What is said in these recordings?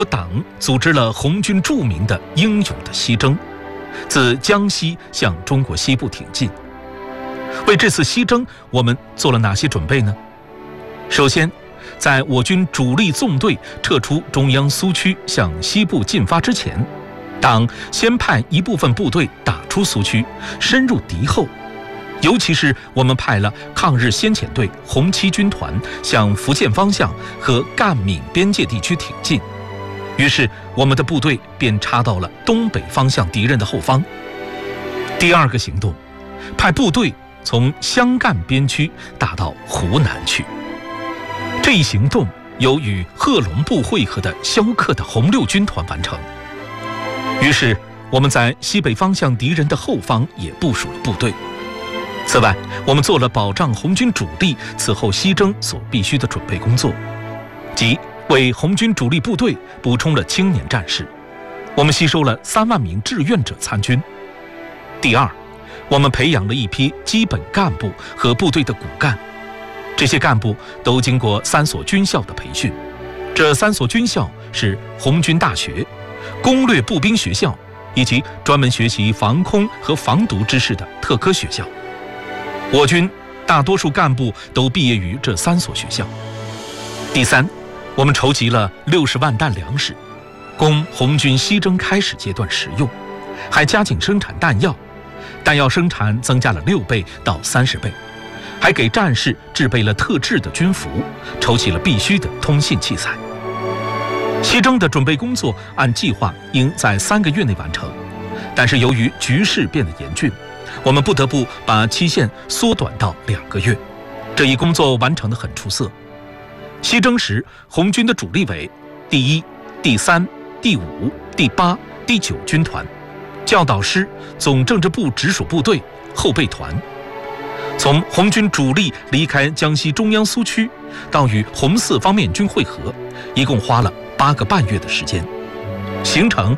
党组织了红军著名的英勇的西征，自江西向中国西部挺进。为这次西征，我们做了哪些准备呢？首先，在我军主力纵队撤出中央苏区向西部进发之前，党先派一部分部队打出苏区，深入敌后。尤其是我们派了抗日先遣队红七军团向福建方向和赣闽边界地区挺进，于是我们的部队便插到了东北方向敌人的后方。第二个行动，派部队从湘赣边区打到湖南去。这一行动由与贺龙部会合的萧克的红六军团完成。于是我们在西北方向敌人的后方也部署了部队。此外，我们做了保障红军主力此后西征所必须的准备工作，即为红军主力部队补充了青年战士。我们吸收了3万名志愿者参军。第二，我们培养了一批基本干部和部队的骨干，这些干部都经过3所军校的培训。这3所军校是红军大学、攻略步兵学校以及专门学习防空和防毒知识的特科学校。我军大多数干部都毕业于这3所学校。第三，我们筹集了60万担粮食，供红军西征开始阶段食用，还加紧生产弹药，弹药生产增加了6倍到30倍，还给战士制备了特制的军服，筹集了必须的通信器材。西征的准备工作按计划应在3个月内完成，但是由于局势变得严峻，我们不得不把期限缩短到2个月。这一工作完成得很出色。西征时，红军的主力为第1、第3、第5、第8、第9军团、教导师、总政治部直属部队、后备团。从红军主力离开江西中央苏区到与红四方面军会合，一共花了8个半月的时间，行程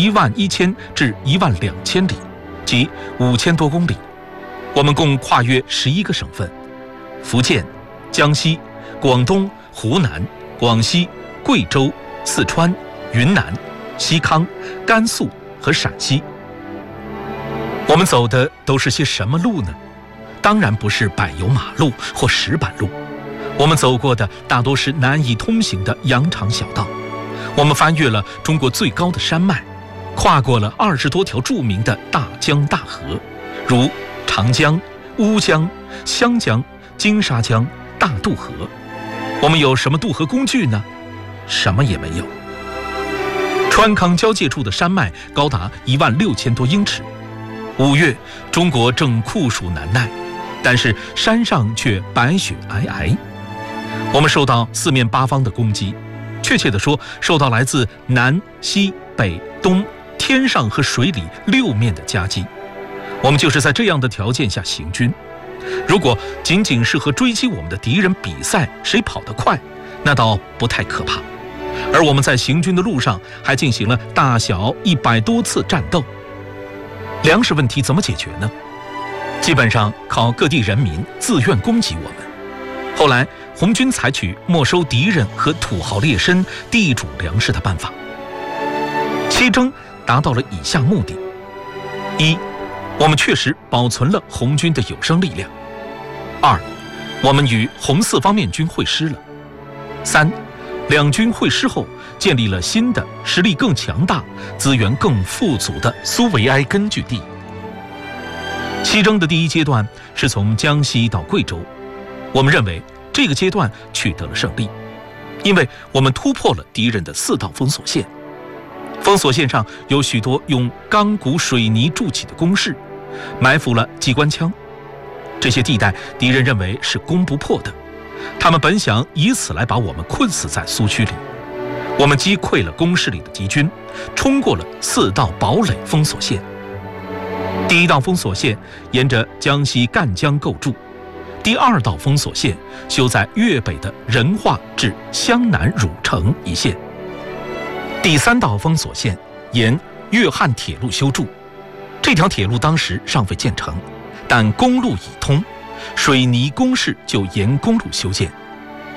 11000至12000里，即5000多公里。我们共跨越11个省份：福建、江西、广东、湖南、广西、贵州、四川、云南、西康、甘肃和陕西。我们走的都是些什么路呢？当然不是柏油马路或石板路，我们走过的大多是难以通行的羊肠小道。我们翻越了中国最高的山脉，跨过了20多条著名的大江大河，如长江、乌江、湘江、金沙江、大渡河。我们有什么渡河工具呢？什么也没有。川康交界处的山脉高达16000多英尺。5月，中国正酷暑难耐，但是山上却白雪皑皑。我们受到4面8方的攻击，确切地说，受到来自南、西、北、东、天上和水里6面的夹击。我们就是在这样的条件下行军。如果仅仅是和追击我们的敌人比赛谁跑得快，那倒不太可怕。而我们在行军的路上还进行了大小100多次战斗。粮食问题怎么解决呢？基本上靠各地人民自愿供给我们。后来红军采取没收敌人和土豪劣绅地主粮食的办法。西征达到了以下目的：一，我们确实保存了红军的有生力量；二，我们与红四方面军会师了；三，两军会师后建立了新的实力更强大、资源更富足的苏维埃根据地。西征的第一阶段是从江西到贵州，我们认为这个阶段取得了胜利，因为我们突破了敌人的4道封锁线。封锁线上有许多用钢骨水泥筑起的工事，埋伏了机关枪。这些地带敌人认为是攻不破的，他们本想以此来把我们困死在苏区里。我们击溃了工事里的敌军，冲过了4道堡垒封锁线。第1道封锁线沿着江西赣江构筑，第2道封锁线修在粤北的仁化至湘南汝城一线。第3道封锁线沿粤汉铁路修筑，这条铁路当时尚未建成，但公路已通，水泥工事就沿公路修建。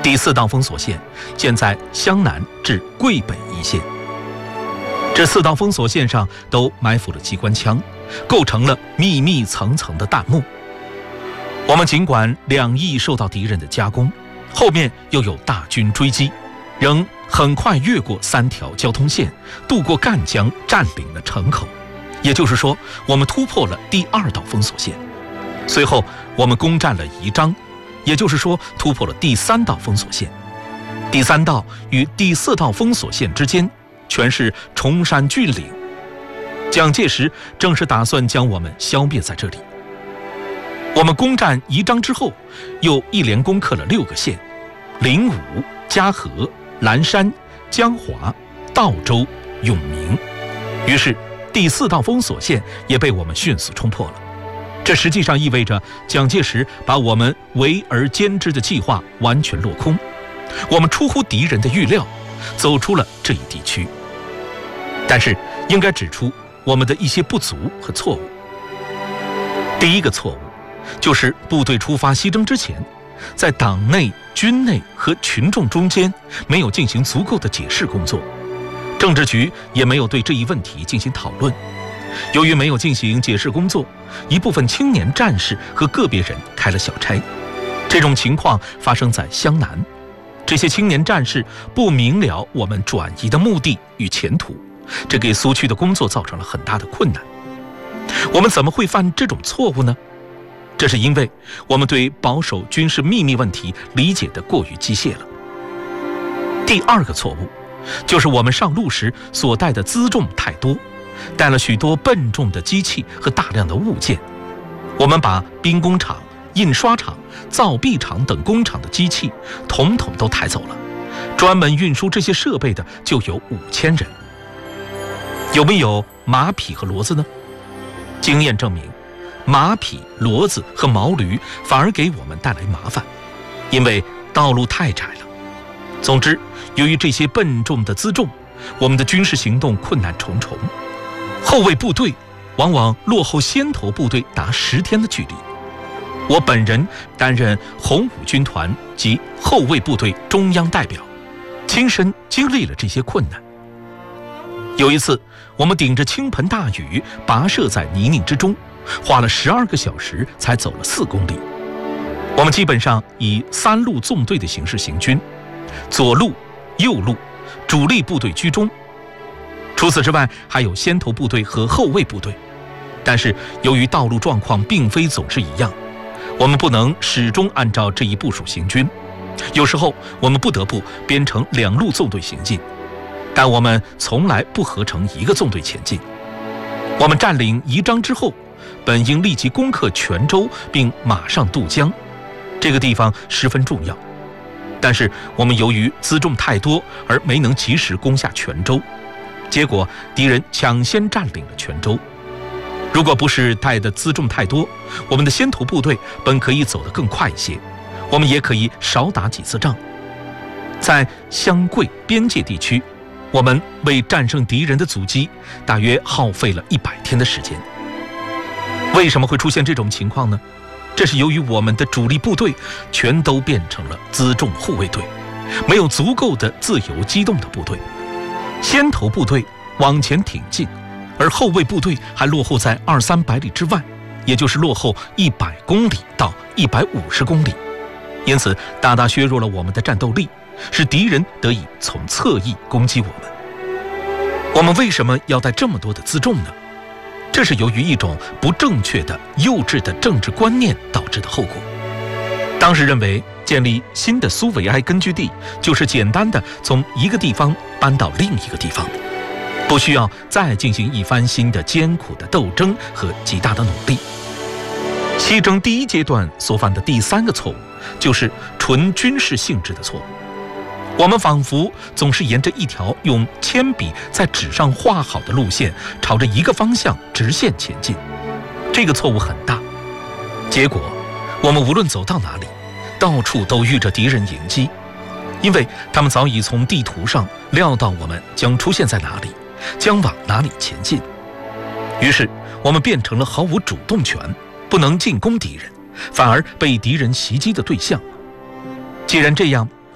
第4道封锁线建在湘南至桂北一线。这4道封锁线上都埋伏了机关枪，构成了密密层层的弹幕。我们尽管2翼受到敌人的夹攻，后面又有大军追击，仍很快越过3条交通线，渡过赣江，占领了城口。也就是说，我们突破了第2道封锁线。随后我们攻占了宜章，也就是说突破了第3道封锁线。第3道与第4道封锁线之间全是崇山峻岭，蒋介石正是打算将我们消灭在这里。我们攻占宜章之后，又一连攻克了6个县：灵武、嘉禾、蓝山、江华、道州、永明。于是第4道封锁线也被我们迅速冲破了。这实际上意味着蒋介石把我们围而歼之的计划完全落空，我们出乎敌人的预料，走出了这一地区。但是应该指出我们的一些不足和错误。第一个错误就是部队出发西征之前，在党内、军内和群众中间没有进行足够的解释工作，政治局也没有对这一问题进行讨论。由于没有进行解释工作，一部分青年战士和个别人开了小差。这种情况发生在湘南，这些青年战士不明了我们转移的目的与前途，这给苏区的工作造成了很大的困难。我们怎么会犯这种错误呢？这是因为我们对保守军事秘密问题理解得过于机械了。第2个错误就是我们上路时所带的辎重太多，带了许多笨重的机器和大量的物件。我们把兵工厂、印刷厂、造币厂等工厂的机器统统都抬走了，专门运输这些设备的就有5000人。有没有马匹和骡子呢？经验证明，马匹、骡子和毛驴反而给我们带来麻烦，因为道路太窄了。总之，由于这些笨重的辎重，我们的军事行动困难重重，后卫部队往往落后先头部队达10天的距离。我本人担任红五军团及后卫部队中央代表，亲身经历了这些困难。有一次，我们顶着倾盆大雨跋涉在泥泞之中，花了12个小时才走了4公里。我们基本上以3路纵队的形式行军，左路、右路，主力部队居中。除此之外，还有先头部队和后卫部队。但是由于道路状况并非总是一样，我们不能始终按照这一部署行军。有时候我们不得不编成2路纵队行进，但我们从来不合成一个纵队前进。我们占领宜章之后，本应立即攻克泉州，并马上渡江，这个地方十分重要。但是我们由于辎重太多而没能及时攻下泉州，结果敌人抢先占领了泉州。如果不是带的辎重太多，我们的先头部队本可以走得更快一些，我们也可以少打几次仗。在湘桂边界地区，我们为战胜敌人的阻击，大约耗费了100天的时间。为什么会出现这种情况呢？这是由于我们的主力部队全都变成了辎重护卫队，没有足够的自由机动的部队。先头部队往前挺进，而后卫部队还落后在200-300里之外，也就是落后100公里到150公里，因此大大削弱了我们的战斗力，使敌人得以从侧翼攻击我们。我们为什么要带这么多的辎重呢？这是由于一种不正确的、幼稚的政治观念导致的后果。当时认为建立新的苏维埃根据地就是简单的从一个地方搬到另一个地方，不需要再进行一番新的艰苦的斗争和极大的努力。西征第1阶段所犯的第3个错误，就是纯军事性质的错误。我们仿佛总是沿着一条用铅笔在纸上画好的路线，朝着一个方向直线前进，这个错误很大。结果，我们无论走到哪里，到处都遇着敌人迎击，因为他们早已从地图上料到我们将出现在哪里，将往哪里前进。于是，我们变成了毫无主动权，不能进攻敌人，反而被敌人袭击的对象。既然这样，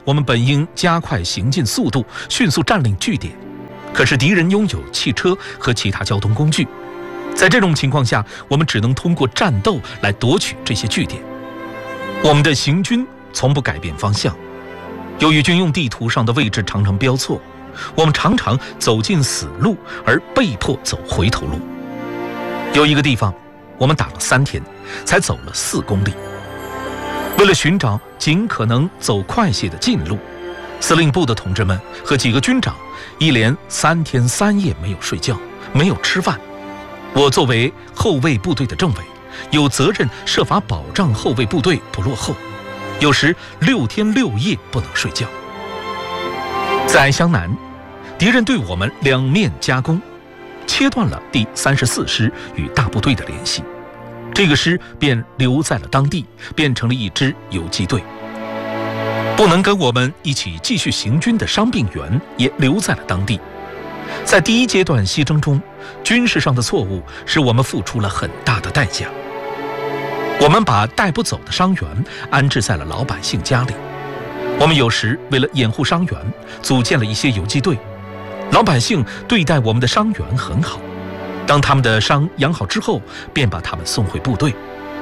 我们本应加快行进速度，迅速占领据点。可是敌人拥有汽车和其他交通工具，在这种情况下，我们只能通过战斗来夺取这些据点。我们的行军从不改变方向，由于军用地图上的位置常常标错，我们常常走进死路，而被迫走回头路。有一个地方，我们打了3天，才走了4公里。为了寻找尽可能走快些的近路，司令部的同志们和几个军长一连3天3夜没有睡觉，没有吃饭。我作为后卫部队的政委，有责任设法保障后卫部队不落后，有时6天6夜不能睡觉。在湘南，敌人对我们两面夹攻，切断了第34师与大部队的联系，这个师便留在了当地，变成了一支游击队。不能跟我们一起继续行军的伤病员也留在了当地。在第1阶段西征中，军事上的错误使我们付出了很大的代价。我们把带不走的伤员安置在了老百姓家里。我们有时为了掩护伤员，组建了一些游击队。老百姓对待我们的伤员很好，当他们的伤养好之后，便把他们送回部队。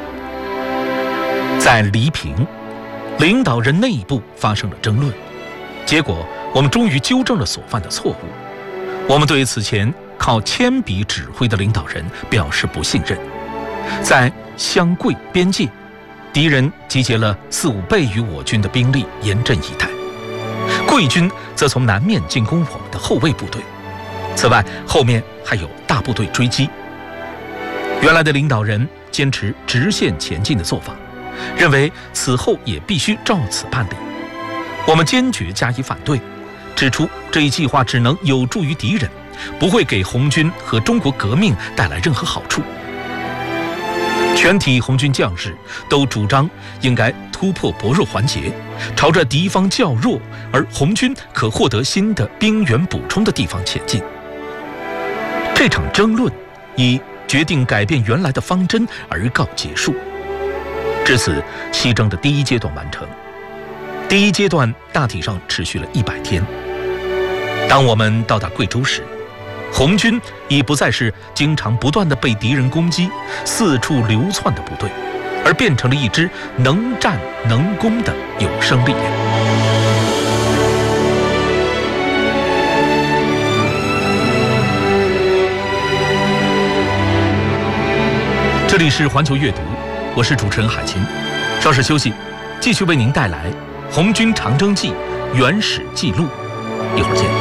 在黎平，领导人内部发生了争论，结果我们终于纠正了所犯的错误。我们对此前靠铅笔指挥的领导人表示不信任。在湘桂边界，敌人集结了4、5倍于我军的兵力，严阵以待。桂军则从南面进攻我们的后卫部队，此外后面还有大部队追击。原来的领导人坚持直线前进的做法，认为此后也必须照此办理。我们坚决加以反对，指出这一计划只能有助于敌人，不会给红军和中国革命带来任何好处。全体红军将士都主张应该突破薄弱环节，朝着敌方较弱而红军可获得新的兵源补充的地方前进。这场争论以决定改变原来的方针而告结束。至此，西征的第1阶段完成。第1阶段大体上持续了100天。当我们到达贵州时，红军已不再是经常不断地被敌人攻击、四处流窜的部队，而变成了一支能战能攻的有生力量。这里是环球阅读，我是主持人海清。稍事休息，继续为您带来《红军长征记》原始记录。一会儿见。